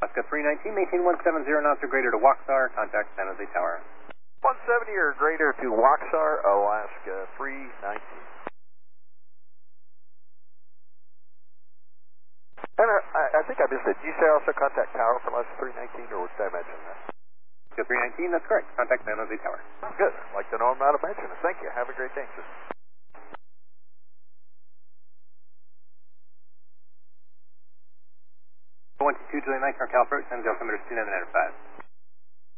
Alaska 319, maintain 170 knots or greater to Waxar, contact San Jose Tower. 170 or greater to Waxar, Alaska 319. And I think I missed it. Did you say also contact Tower from Alaska 319, or did I mention that? Alaska 319, that's correct. Contact San Jose Tower. Good. I'd like to know I'm not to mention it. Thank you. Have a great day, sir. 122 Juliet 9, Car Cal approach, San Jose altimeter 2995.